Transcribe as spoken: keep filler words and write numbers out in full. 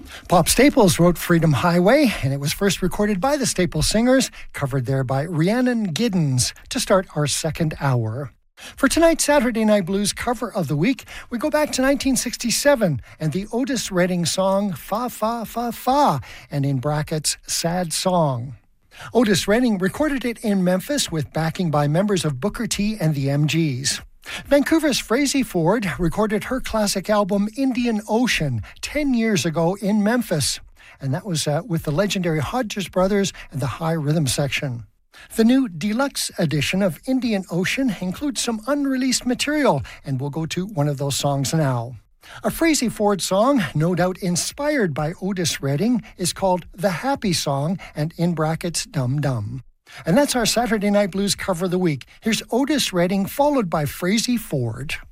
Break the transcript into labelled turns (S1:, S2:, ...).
S1: Pop Staples wrote Freedom Highway, and it was first recorded by the Staples Singers, covered there by Rhiannon Giddens to start our second hour. For tonight's Saturday Night Blues cover of the week, we go back to nineteen sixty-seven and the Otis Redding song Fa Fa Fa Fa, and in brackets, Sad Song. Otis Redding recorded it in Memphis with backing by members of Booker T and the M Gs. Vancouver's Frazey Ford recorded her classic album Indian Ocean ten years ago in Memphis, and that was uh, with the legendary Hodges Brothers and the High Rhythm Section. The new deluxe edition of Indian Ocean includes some unreleased material, and we'll go to one of those songs now. A Frazey Ford song, no doubt inspired by Otis Redding, is called The Happy Song, and in brackets, Dum Dum. And that's our Saturday Night Blues cover of the week. Here's Otis Redding, followed by Frazey Ford.